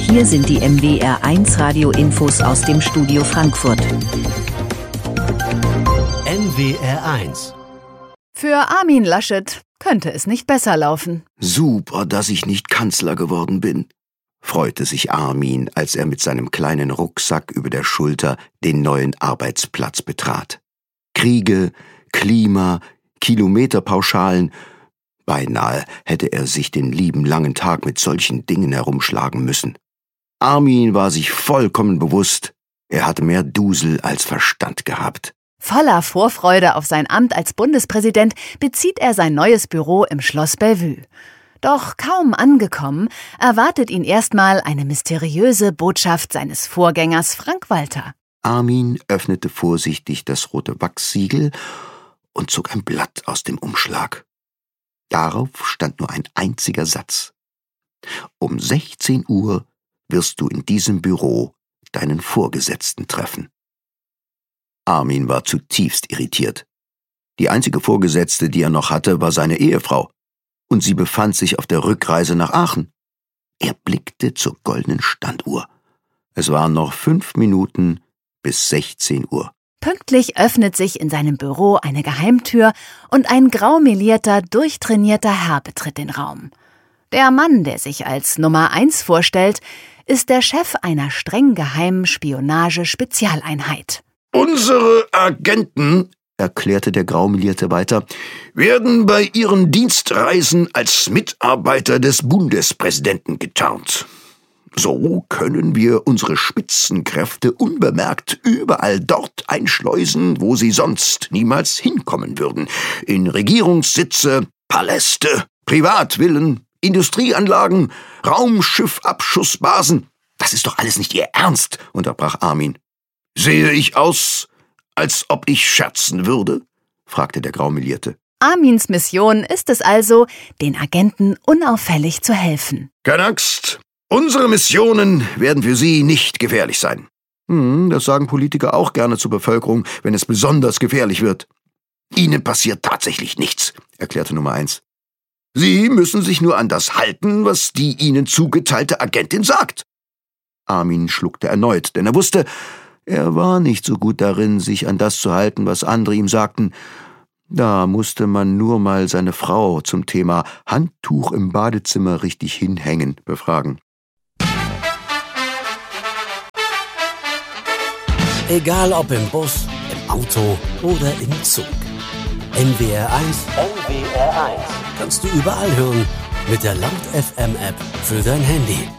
Hier sind die NWR1 Radio-Infos aus dem Studio Frankfurt. NWR1. Für Armin Laschet könnte es nicht besser laufen. Super, dass ich nicht Kanzler geworden bin, freute sich Armin, als er mit seinem kleinen Rucksack über der Schulter den neuen Arbeitsplatz betrat. Kriege, Klima, Kilometerpauschalen. Beinahe hätte er sich den lieben langen Tag mit solchen Dingen herumschlagen müssen. Armin war sich vollkommen bewusst, er hatte mehr Dusel als Verstand gehabt. Voller Vorfreude auf sein Amt als Bundespräsident bezieht er sein neues Büro im Schloss Bellevue. Doch kaum angekommen, erwartet ihn erstmal eine mysteriöse Botschaft seines Vorgängers Frank-Walter. Armin öffnete vorsichtig das rote Wachssiegel und zog ein Blatt aus dem Umschlag. Darauf stand nur ein einziger Satz. Um 16 Uhr wirst du in diesem Büro deinen Vorgesetzten treffen. Armin war zutiefst irritiert. Die einzige Vorgesetzte, die er noch hatte, war seine Ehefrau, und sie befand sich auf der Rückreise nach Aachen. Er blickte zur goldenen Standuhr. Es waren noch 5 Minuten bis 16 Uhr. Pünktlich öffnet sich in seinem Büro eine Geheimtür und ein graumelierter, durchtrainierter Herr betritt den Raum. Der Mann, der sich als Nummer 1 vorstellt, ist der Chef einer streng geheimen Spionage-Spezialeinheit. Unsere Agenten, erklärte der Graumelierte weiter, werden bei ihren Dienstreisen als Mitarbeiter des Bundespräsidenten getarnt. So können wir unsere Spitzenkräfte unbemerkt überall dort einschleusen, wo sie sonst niemals hinkommen würden. In Regierungssitze, Paläste, Privatvillen, Industrieanlagen, Raumschiffabschussbasen. Das ist doch alles nicht Ihr Ernst, unterbrach Armin. Sehe ich aus, als ob ich scherzen würde? Fragte der Graumelierte. Armins Mission ist es also, den Agenten unauffällig zu helfen. Keine Angst, unsere Missionen werden für Sie nicht gefährlich sein. Das sagen Politiker auch gerne zur Bevölkerung, wenn es besonders gefährlich wird. Ihnen passiert tatsächlich nichts, erklärte Nummer 1. Sie müssen sich nur an das halten, was die Ihnen zugeteilte Agentin sagt. Armin schluckte erneut, denn er wusste, er war nicht so gut darin, sich an das zu halten, was andere ihm sagten. Da musste man nur mal seine Frau zum Thema Handtuch im Badezimmer richtig hinhängen befragen. Egal ob im Bus, im Auto oder im Zug. NWR1 kannst du überall hören mit der Laut FM App für dein Handy.